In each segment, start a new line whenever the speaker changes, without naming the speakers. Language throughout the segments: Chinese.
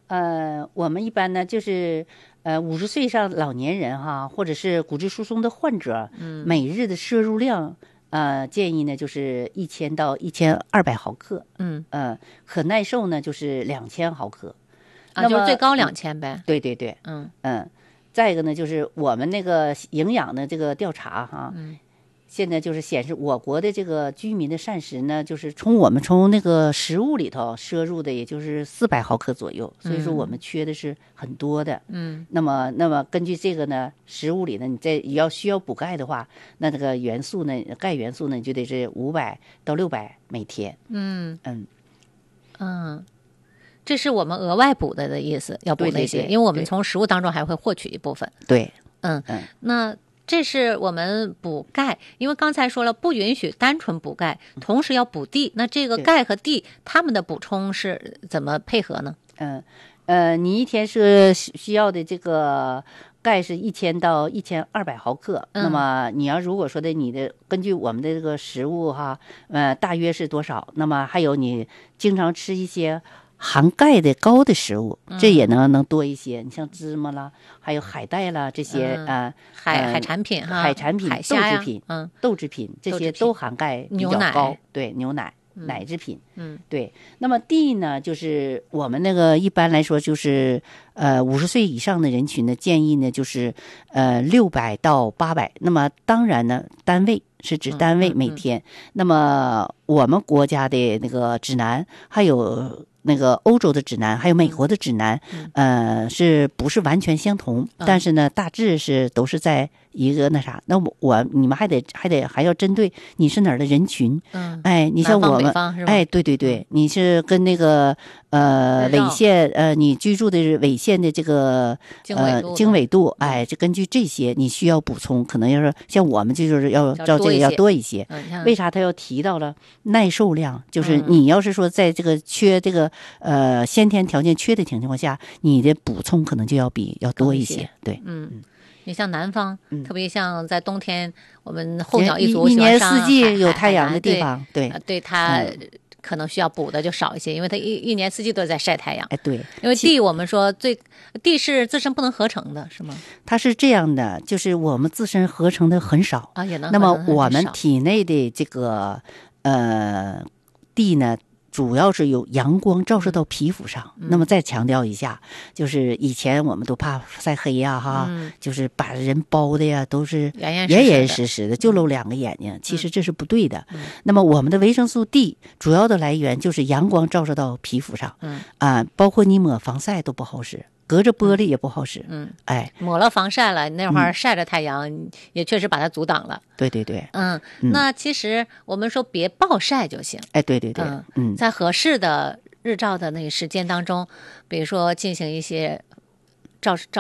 我们一般呢就是50岁以上老年人哈，或者是骨质疏松的患者，每日的摄入量建议呢就是1000到1200毫克，可耐受呢就是2000毫克，那么
就是最高2000呗。
对对对，再一个呢就是我们那个营养的这个调查哈，现在就是显示我国的这个居民的膳食呢，就是我们从那个食物里头摄入的也就是400毫克左右，所以说我们缺的是很多的。那么根据这个呢，食物里呢，你需要补钙的话，那这个元素呢，钙元素呢，你就得是500到600每天。
这是我们额外补的意思，要补那些，
对对对，
因为我们从食物当中还会获取一部分。
对，
那这是我们补钙，因为刚才说了不允许单纯补钙，同时要补D。那这个钙和D它们的补充是怎么配合呢？
你一天是需要的这个钙是1000到1200毫克，那么你要如果说的你的根据我们的这个食物哈，大约是多少？那么还有你经常吃一些含钙的高的食物，这也能多一些。你像芝麻啦，还有海带啦，这些
海产品哈，
海产品、
海虾
豆制品这些都含钙比较高。对，牛奶。奶制品，对。那么 D 呢，就是我们那个一般来说就是50岁以上的人群呢，建议呢就是600到800。那么当然呢，单位是指单位每天。那么我们国家的那个指南，还有那个欧洲的指南，还有美国的指南，是不是完全相同？但是呢，大致都是在一个那啥。那你们还要针对你是哪儿的人群，你像我们，对对对，你是跟那个纬线，你居住的纬线的这个经纬度，就根据这些你需要补充，可能要是像我们就是要照这个要多一些。为啥他要提到了耐受量？就是你要是说在这个缺这个先天条件缺的情况下，你的补充可能就要多一些。对，
你像南方，特别像在冬天，我们候鸟一族
一年四季有太阳的地方，
对它可能需要补的就少一些，因为它一年四季都在晒太阳。
对，
因为地我们说地是自身不能合成的，是吗？
它是这样的，就是我们自身合成的很少
也能。
那么我们体内的这个地呢，主要是有阳光照射到皮肤上。那么再强调一下，就是以前我们都怕晒黑呀，就是把人包的呀都是严严实实的，就露2个眼睛。其实这是不对的。那么我们的维生素 D 主要的来源就是阳光照射到皮肤上，包括你抹防晒都不好使。隔着玻璃也不好使，
抹了防晒了，那会儿晒着太阳，也确实把它阻挡了。
对对对，
那其实我们说别暴晒就行。
对对对，
在合适的日照的那个时间当中，比如说进行一些照射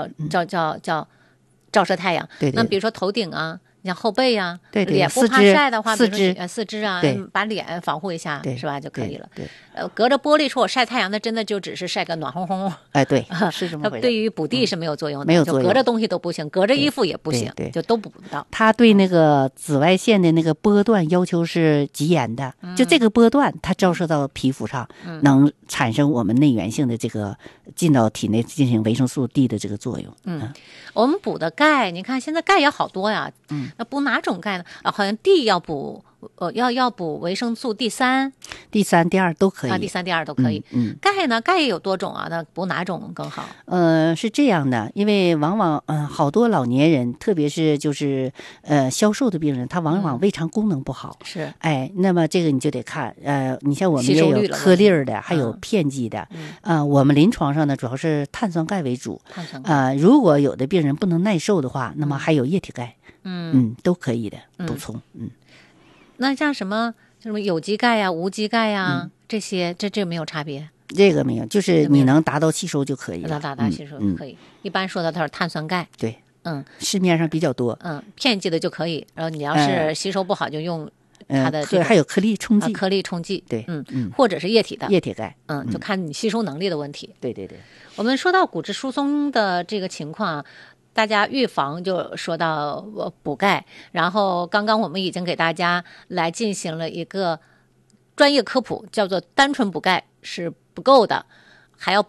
太阳。
对，
那比如说头顶啊。你像后背呀，
对
脸不怕晒的话，
四
肢啊，把脸防护一下，是吧就可以了。
对，
隔着玻璃说我晒太阳，那真的就只是晒个暖烘烘。
对，是这么回事。
它对于补地是没有作用的，
没有作用，
就隔着东西都不行，隔着衣服也不行，就都补不到。
它对那个紫外线的那个波段要求是极严的，就这个波段它照射到皮肤上，能产生我们内源性的这个进到体内进行维生素 D 的这个作用。
我们补的钙，你看现在钙也好多呀。那补哪种钙呢？好像 D 要补，要补维生素D3、
D3、D2都可以。
D3、D2都可以。钙呢？钙也有多种啊，那补哪种更好？
是这样的，因为往往好多老年人，特别是就是消瘦的病人，他往往胃肠功能不好。
是。
那么这个你就得看，你像我们也有颗粒的，还有片剂的。我们临床上呢，主要是碳酸钙为主。如果有的病人不能耐受的话，那么还有液体钙。都可以的补充。
那像什么有机钙呀、无机钙呀，这些这没有差别？
这个没有，就是你能达到吸收就可以了。
达到吸收可以。一般说的都是碳酸钙。
对，市面上比较多。
片剂的就可以。然后你要是吸收不好，就用它的
还有颗粒冲剂。
颗粒冲剂。
对，
或者是液体的。
液体钙。
就看你吸收能力的问题。
对对对。
我们说到骨质疏松的这个情况，大家预防就说到补钙，然后刚刚我们已经给大家来进行了一个专业科普，叫做单纯补钙是不够的，还要